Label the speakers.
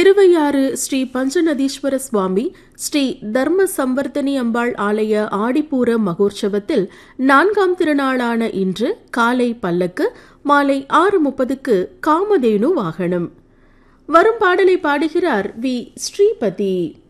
Speaker 1: திருவையாறு ஸ்ரீ பஞ்சநதீஸ்வர சுவாமி ஸ்ரீ தர்ம சம்வர்த்தனி அம்பாள் ஆலய ஆடிப்பூர மகோற்சவத்தில் 4ஆம் திருநாளான இன்று காலை பல்லக்கு, மாலை 6:30க்கு காமதேனு வாகனம். வரும் பாடலை பாடுகிறார் வி. ஸ்ரீபதி.